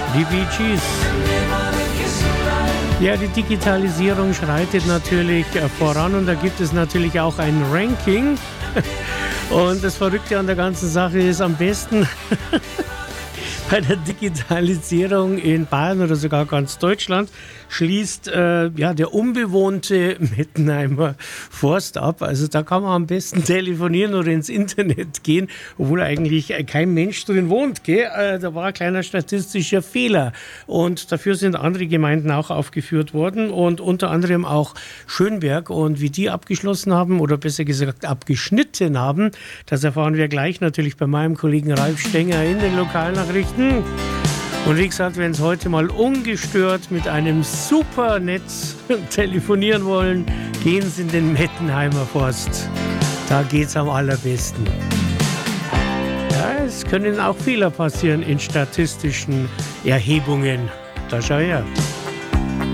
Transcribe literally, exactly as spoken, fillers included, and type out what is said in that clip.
Die Bee Gees. Ja, die Digitalisierung schreitet natürlich voran und da gibt es natürlich auch ein Ranking. Und das Verrückte an der ganzen Sache ist, am besten bei der Digitalisierung in Bayern oder sogar ganz Deutschland schließt äh, ja, der unbewohnte Mettenheimer Forst ab. Also da kann man am besten telefonieren oder ins Internet gehen, obwohl eigentlich kein Mensch drin wohnt. Gell? Äh, da war ein kleiner statistischer Fehler. Und dafür sind andere Gemeinden auch aufgeführt worden und unter anderem auch Schönberg. Und wie die abgeschlossen haben oder besser gesagt abgeschnitten haben, das erfahren wir gleich natürlich bei meinem Kollegen Ralf Stenger in den Lokalnachrichten. Und wie gesagt, wenn Sie heute mal ungestört mit einem super Netz telefonieren wollen, gehen Sie in den Mettenheimer Forst. Da geht's am allerbesten. Ja, es können auch Fehler passieren in statistischen Erhebungen. Da schau her.